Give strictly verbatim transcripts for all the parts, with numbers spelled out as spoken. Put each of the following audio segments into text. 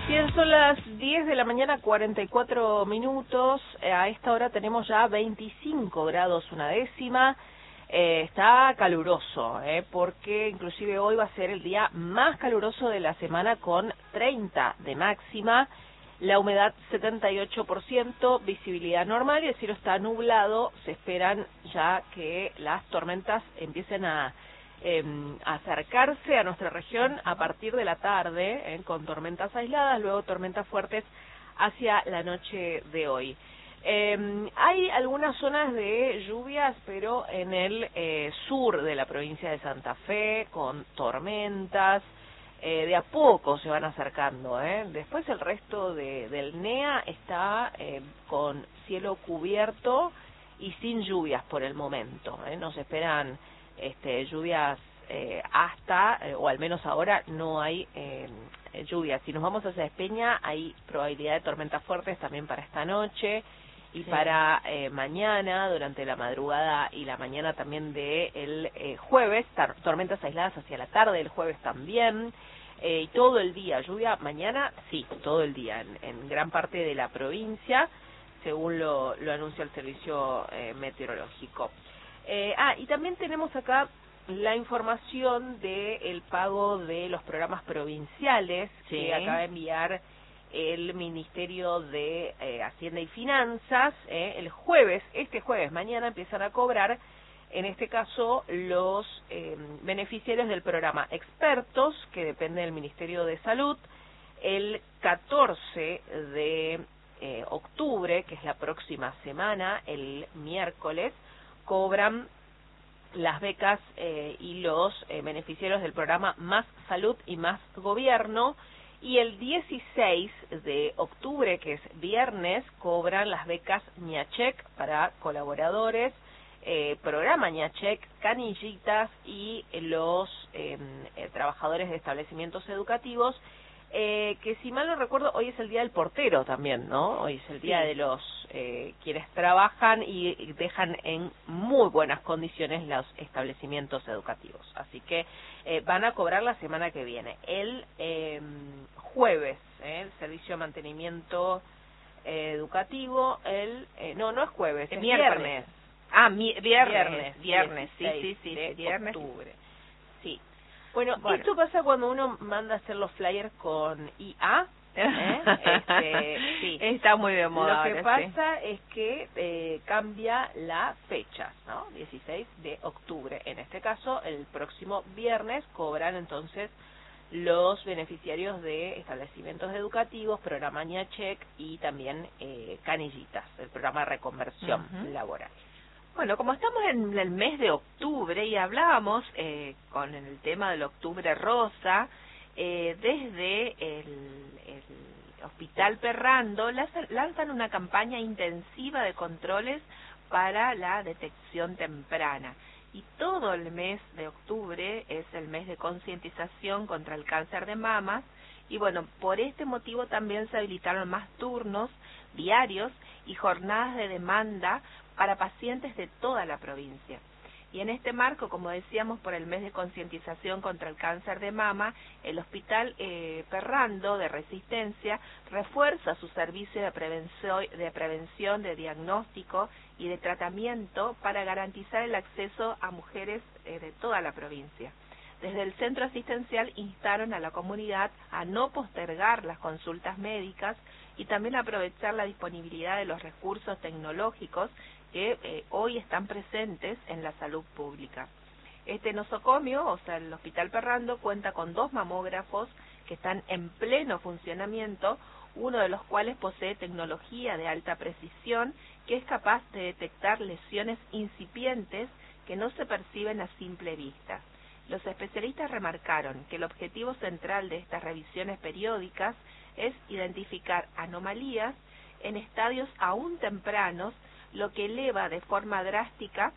Bien, son las diez de la mañana, cuarenta y cuatro minutos. Eh, a esta hora tenemos ya veinticinco grados una décima. Eh, está caluroso, eh, porque inclusive hoy va a ser el día más caluroso de la semana con treinta de máxima. La humedad setenta y ocho por ciento, visibilidad normal y el cielo está nublado. Se esperan ya que las tormentas empiecen a Eh, acercarse a nuestra región a partir de la tarde, eh, con tormentas aisladas, luego tormentas fuertes hacia la noche de hoy. Eh, hay algunas zonas de lluvias, pero en el eh, sur de la provincia de Santa Fe, con tormentas, eh, de a poco se van acercando. Eh. Después el resto de, del N E A está eh, con cielo cubierto y sin lluvias por el momento. Eh. Nos esperan Este, lluvias eh, hasta, eh, o al menos ahora, no hay eh, lluvias. Si nos vamos hacia Espeña, hay probabilidad de tormentas fuertes también para esta noche y sí. para eh, mañana, durante la madrugada y la mañana también de el eh, jueves, tar tormentas aisladas hacia la tarde del jueves también, eh, y todo el día, lluvia mañana, sí, todo el día, en, en gran parte de la provincia, según lo, lo anuncia el servicio eh, meteorológico. Eh, ah, y también tenemos acá la información del pago de los programas provinciales sí. que acaba de enviar el Ministerio de eh, Hacienda y Finanzas. Eh, el jueves, este jueves, mañana empiezan a cobrar, en este caso, los eh, beneficiarios del programa Expertos, que depende del Ministerio de Salud. El catorce de eh, octubre, que es la próxima semana, el miércoles, cobran las becas eh, y los eh, beneficiarios del programa Más Salud y Más Gobierno, y el dieciséis de octubre, que es viernes, cobran las becas Ñachec para colaboradores, eh, programa Ñachec, canillitas y los eh, eh, trabajadores de establecimientos educativos, Eh, que si mal no recuerdo, hoy es el día del portero también, ¿no? Hoy es el día sí. de los eh, quienes trabajan y dejan en muy buenas condiciones los establecimientos educativos. Así que eh, van a cobrar la semana que viene. El eh, jueves, eh, el servicio de mantenimiento eh, educativo, el eh, no, no es jueves, es, es viernes. viernes. Ah, mi viernes, viernes, viernes, sí, sí, sí, de viernes. octubre. Sí. Bueno, bueno, esto pasa cuando uno manda a hacer los flyers con I A. ¿eh? Este, sí. Está muy de moda. Lo que ahora, pasa sí. es que eh, cambia la fecha, ¿no? dieciséis de octubre. En este caso, el próximo viernes cobran entonces los beneficiarios de establecimientos educativos, programa Ñachec y también eh, canillitas, el programa de reconversión uh-huh. laboral. Bueno, como estamos en el mes de octubre y hablábamos eh, con el tema del octubre rosa, eh, desde el, el Hospital Perrando lanzan una campaña intensiva de controles para la detección temprana. Y todo el mes de octubre es el mes de concientización contra el cáncer de mama. Y bueno, por este motivo también se habilitaron más turnos diarios y jornadas de demanda para pacientes de toda la provincia. Y en este marco, como decíamos, por el mes de concientización contra el cáncer de mama, el Hospital eh, Perrando de Resistencia refuerza su servicio de prevención, de prevención, de diagnóstico y de tratamiento para garantizar el acceso a mujeres eh, de toda la provincia. Desde el centro asistencial instaron a la comunidad a no postergar las consultas médicas y también aprovechar la disponibilidad de los recursos tecnológicos que eh, hoy están presentes en la salud pública. Este nosocomio, o sea, el Hospital Perrando, cuenta con dos mamógrafos que están en pleno funcionamiento, uno de los cuales posee tecnología de alta precisión que es capaz de detectar lesiones incipientes que no se perciben a simple vista. Los especialistas remarcaron que el objetivo central de estas revisiones periódicas es identificar anomalías en estadios aún tempranos, lo que eleva de forma drástica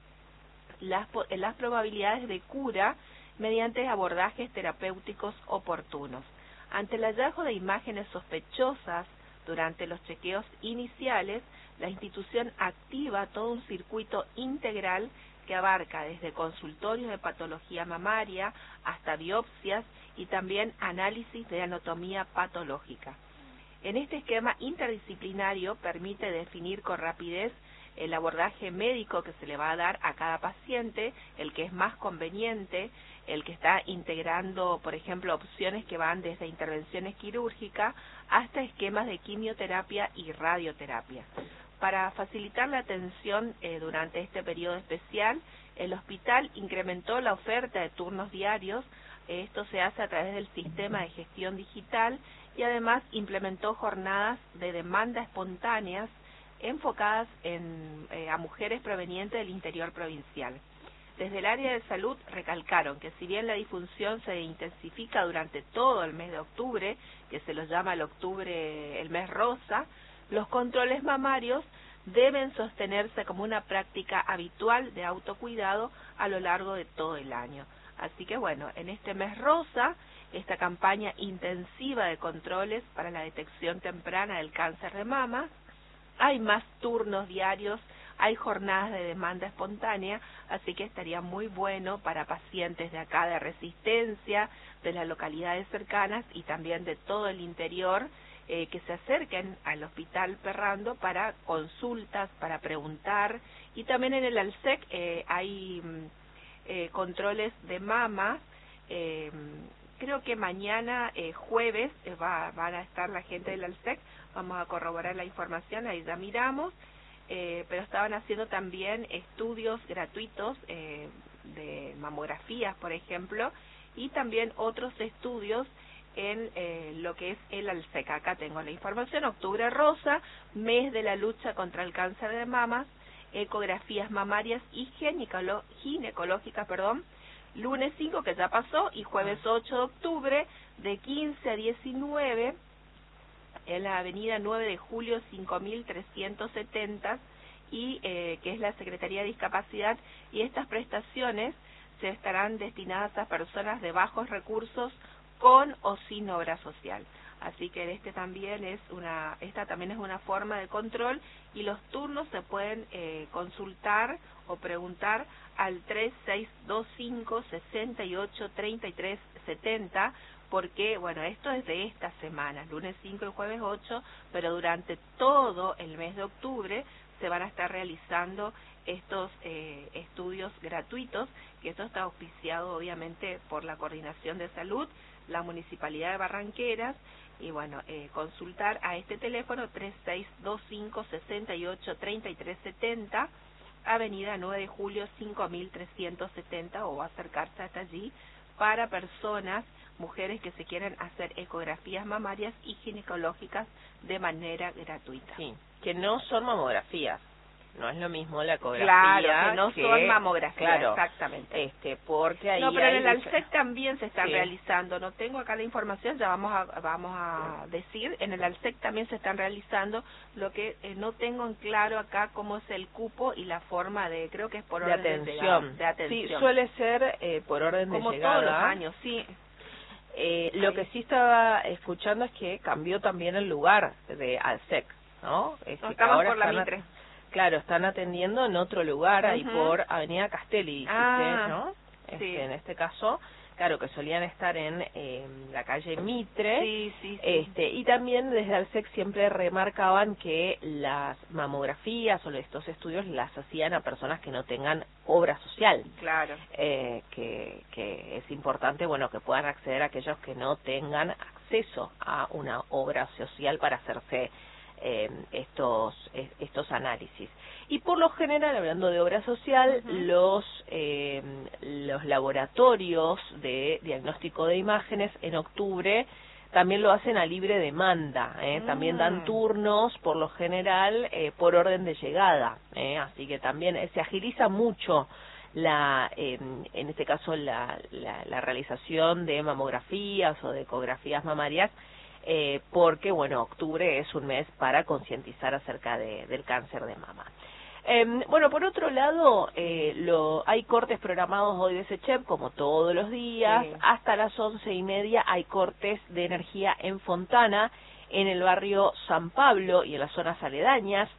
las, las probabilidades de cura mediante abordajes terapéuticos oportunos. Ante el hallazgo de imágenes sospechosas durante los chequeos iniciales, la institución activa todo un circuito integral que abarca desde consultorios de patología mamaria hasta biopsias y también análisis de anatomía patológica. En este esquema interdisciplinario permite definir con rapidez el abordaje médico que se le va a dar a cada paciente, el que es más conveniente, el que está integrando, por ejemplo, opciones que van desde intervenciones quirúrgicas hasta esquemas de quimioterapia y radioterapia. Para facilitar la atención eh, durante este periodo especial, el hospital incrementó la oferta de turnos diarios. Esto se hace a través del sistema de gestión digital y además implementó jornadas de demanda espontáneas enfocadas en, eh, a mujeres provenientes del interior provincial. Desde el área de salud recalcaron que si bien la difusión se intensifica durante todo el mes de octubre, que se lo llama el octubre, el mes rosa, los controles mamarios deben sostenerse como una práctica habitual de autocuidado a lo largo de todo el año. Así que bueno, en este mes rosa, esta campaña intensiva de controles para la detección temprana del cáncer de mama, hay más turnos diarios, hay jornadas de demanda espontánea, así que estaría muy bueno para pacientes de acá de Resistencia, de las localidades cercanas y también de todo el interior, eh, que se acerquen al Hospital Perrando para consultas, para preguntar, y también en el ALSEC eh, hay eh, controles de mama. eh, Creo que mañana, eh, jueves, eh, va, van a estar la gente del ALSEC, vamos a corroborar la información, ahí ya miramos, eh, pero estaban haciendo también estudios gratuitos eh, de mamografías, por ejemplo, y también otros estudios en eh, lo que es el ALSEC. Acá tengo la información, octubre rosa, mes de la lucha contra el cáncer de mamas, ecografías mamarias y ginecolo ginecológicas, perdón, lunes cinco, que ya pasó, y jueves ocho de octubre, de quince a diecinueve, en la avenida nueve de julio cinco mil trescientos setenta, y eh, que es la Secretaría de Discapacidad, y estas prestaciones se estarán destinadas a personas de bajos recursos con o sin obra social. Así que este también es una, esta también es una forma de control, y los turnos se pueden eh, consultar o preguntar al tres seis dos cinco, seis ocho, tres tres siete cero, porque, bueno, esto es de esta semana, lunes cinco y jueves ocho, pero durante todo el mes de octubre se van a estar realizando estos eh, estudios gratuitos, que esto está auspiciado obviamente por la Coordinación de Salud, la Municipalidad de Barranqueras, y bueno, eh, consultar a este teléfono tres seis dos cinco, seis ocho, tres tres siete cero, avenida nueve de julio cinco mil trescientos setenta, o acercarse hasta allí para personas, mujeres que se quieren hacer ecografías mamarias y ginecológicas de manera gratuita. Sí, que no son mamografías. No es lo mismo la ecografía. Claro, que no que, son mamografías, claro, exactamente. Este, porque ahí no, pero en hay el ALSEC también se están sí. realizando. No tengo acá la información, ya vamos a vamos a decir. En el ALSEC también se están realizando. Lo que eh, no tengo en claro acá cómo es el cupo y la forma de, creo que es por de orden atención. de, llegada, de atención. Sí, suele ser eh, por orden como de llegada. Como todos los años, sí. Eh, lo que sí estaba escuchando es que cambió también el lugar de ALSEC, ¿no? Es no, que estamos ahora por la están Mitre. Claro, están atendiendo en otro lugar, uh-huh. ahí por Avenida Castelli, dijiste, ah, ¿no? Este, sí. En este caso, claro, que solían estar en eh, la calle Mitre. Sí, sí, sí. Este, y también desde ALSEC siempre remarcaban que las mamografías o estos estudios las hacían a personas que no tengan obra social. Claro. Eh, que, que es importante, bueno, que puedan acceder a aquellos que no tengan acceso a una obra social para hacerse Eh, estos estos análisis. Y por lo general, hablando de obra social, uh-huh. los eh, los laboratorios de diagnóstico de imágenes en octubre también lo hacen a libre demanda, ¿eh? mm. también dan turnos por lo general eh, por orden de llegada, ¿eh? así que también eh, se agiliza mucho la eh, en este caso la, la, la realización de mamografías o de ecografías mamarias, Eh, porque, bueno, octubre es un mes para concientizar acerca de, del cáncer de mama. Eh, bueno, por otro lado, eh, lo, hay cortes programados hoy de SECHEP, como todos los días. Sí. Hasta las once y media hay cortes de energía en Fontana, en el barrio San Pablo y en las zonas aledañas.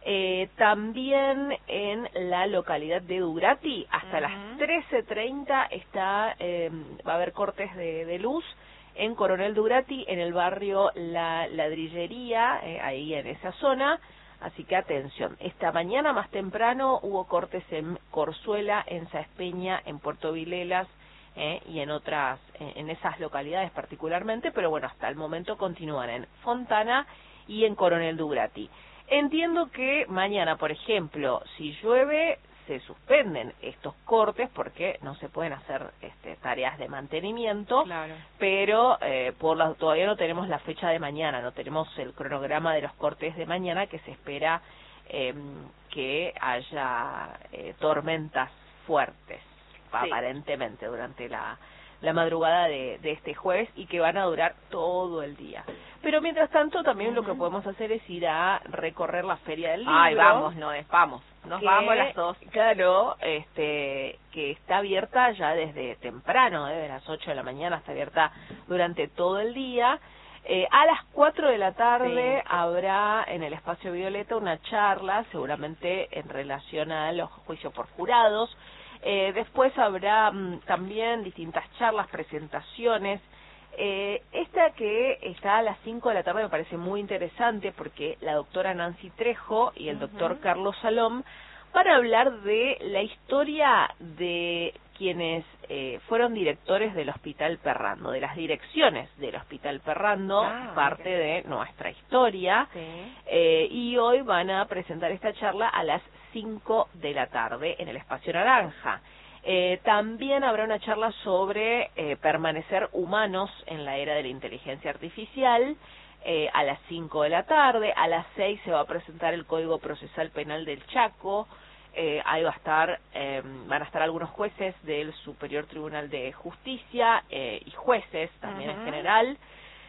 Eh, también en la localidad de Durati, hasta uh-huh. las trece treinta está, eh, va a haber cortes de, de luz en Coronel Durati, en el barrio La Ladrillería, eh, ahí en esa zona. Así que atención, esta mañana más temprano hubo cortes en Corzuela, en Sáenz Peña, en Puerto Vilelas eh, y en otras, eh, en esas localidades particularmente, pero bueno, hasta el momento continúan en Fontana y en Coronel Durati. Entiendo que mañana, por ejemplo, si llueve, se suspenden estos cortes porque no se pueden hacer este, tareas de mantenimiento, claro. pero eh, por la, todavía no tenemos la fecha de mañana, no tenemos el cronograma de los cortes de mañana, que se espera eh, que haya eh, tormentas fuertes, sí. aparentemente, durante la, la madrugada de, de este jueves y que van a durar todo el día. Pero mientras tanto también uh-huh. lo que podemos hacer es ir a recorrer la Feria del Libro. Ay, vamos, no es, vamos, nos que, vamos las dos. Claro, este, que está abierta ya desde temprano, desde las ocho de la mañana, está abierta durante todo el día. Eh, a las cuatro de la tarde sí. habrá en el Espacio Violeta una charla, seguramente en relación a los juicios por jurados. Eh, después habrá mm, también distintas charlas, presentaciones. Eh, esta que está a las cinco de la tarde me parece muy interesante porque la doctora Nancy Trejo y el uh-huh. doctor Carlos Salom van a hablar de la historia de quienes eh, fueron directores del Hospital Perrando, de las direcciones del Hospital Perrando, ah, parte okay. de nuestra historia, sí. eh, y hoy van a presentar esta charla a las cinco de la tarde en el Espacio Naranja. Eh, también habrá una charla sobre eh, permanecer humanos en la era de la inteligencia artificial, eh, a las cinco de la tarde. A las seis se va a presentar el Código Procesal Penal del Chaco. Eh, ahí va a estar, eh, van a estar algunos jueces del Superior Tribunal de Justicia eh, y jueces también uh-huh. en general.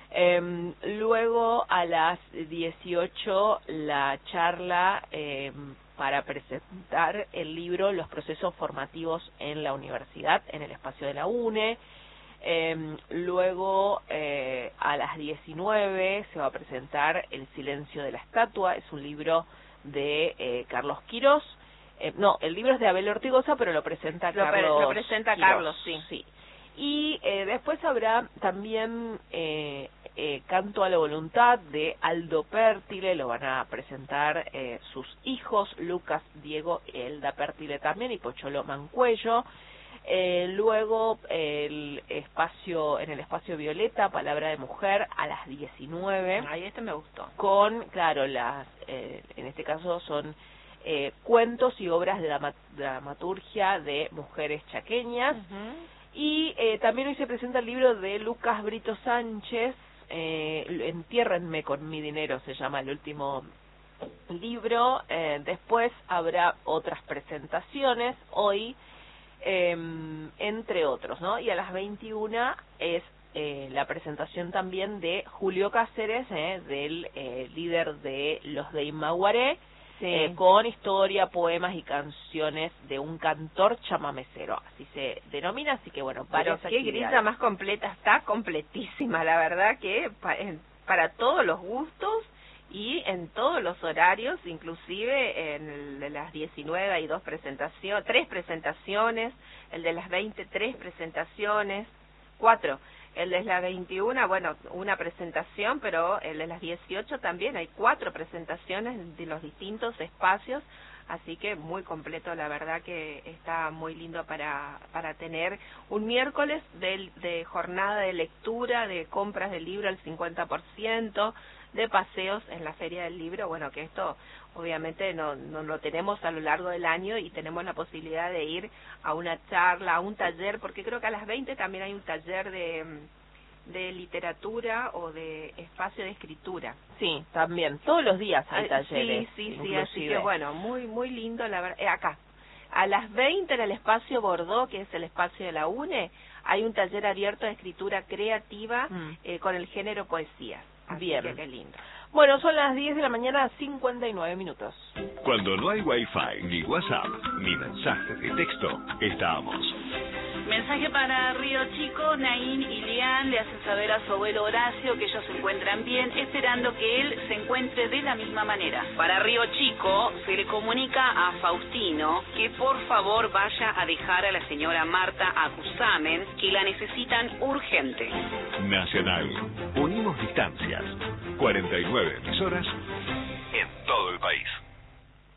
Eh, luego a las dieciocho la charla eh, para presentar el libro Los procesos formativos en la universidad, en el espacio de la UNE. Eh, luego eh, a las diecinueve se va a presentar El silencio de la estatua, es un libro de eh, Carlos Quirós. Eh, no, el libro es de Abel Ortigosa, pero lo presenta lo Carlos Lo presenta Quirós, Carlos, sí. sí. Y eh, después habrá también eh, eh, Canto a la Voluntad de Aldo Pértile, lo van a presentar eh, sus hijos, Lucas, Diego, Elda Pértile también, y Pocholo Mancuello. Eh, luego el espacio, en el espacio Violeta, Palabra de Mujer, a las diecinueve. Ay, este me gustó. Con, claro, las eh, en este caso son eh, cuentos y obras de drama, dramaturgia de mujeres chaqueñas. Uh-huh. Y eh, también hoy se presenta el libro de Lucas Brito Sánchez, eh, Entiérrenme con mi dinero, se llama el último libro. Eh, después habrá otras presentaciones hoy, eh, entre otros, ¿no? Y a las veintiuna es eh, la presentación también de Julio Cáceres, eh, del eh, líder de los de Imaguaré, sí. eh, con historia, poemas y canciones de un cantor chamamecero, así se denomina, así que bueno, varias Pero qué grilla más completa, está completísima, la verdad que pa, en, para todos los gustos y en todos los horarios, inclusive en el de las diecinueve hay dos presentaciones, tres presentaciones, el de las veinte, tres presentaciones, cuatro. El de las veintiuna, bueno, una presentación, pero el de las dieciocho también hay cuatro presentaciones de los distintos espacios, así que muy completo, la verdad que está muy lindo para para tener un miércoles de, de jornada de lectura, de compras del libro al cincuenta por ciento, de paseos en la Feria del Libro, bueno, que esto obviamente no, no lo tenemos a lo largo del año y tenemos la posibilidad de ir a una charla, a un taller, porque creo que a las veinte también hay un taller de, de literatura o de espacio de escritura. Sí, también, todos los días hay talleres. Sí, sí, inclusive. Sí, así que bueno, muy, muy lindo, la verdad, eh, acá. A las veinte en el espacio Bordeaux, que es el espacio de la UNE, hay un taller abierto de escritura creativa mm. eh, con el género poesía. Así Bien. Que qué lindo. Bueno, son las diez de la mañana, cincuenta y nueve minutos. Cuando no hay Wi-Fi, ni WhatsApp, ni mensaje de texto, estamos Mensaje para Río Chico. Naín y Lian le hacen saber a su abuelo Horacio que ellos se encuentran bien, esperando que él se encuentre de la misma manera. Para Río Chico se le comunica a Faustino que por favor vaya a dejar a la señora Marta a Cusamen, que la necesitan urgente. Nacional. Unimos distancias. cuarenta y nueve emisoras en todo el país.